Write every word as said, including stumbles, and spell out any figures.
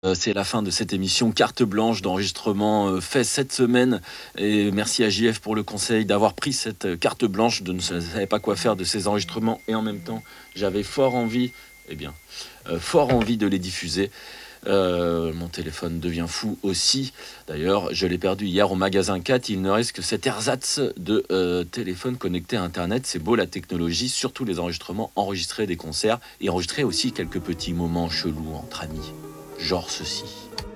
Heu, c'est la fin de cette émission carte blanche d'enregistrement, heu, fait cette semaine et merci à J F pour le conseil d'avoir pris cette, heu, carte blanche. De ne sa savais pas quoi faire de ces enregistrements et en même temps, j'avais fort envie, eh bien, heu, fort envie de les diffuser. Heu, mon téléphone devient fou aussi. D'ailleurs, je l'ai perdu hier au magasin Cat. Il ne reste que cet ersatz de, heu, téléphone connecté à internet. C'est beau la technologie, surtout les enregistrements, enregistrer des concerts et enregistrer aussi quelques petits moments chelous entre amis, genre ceci.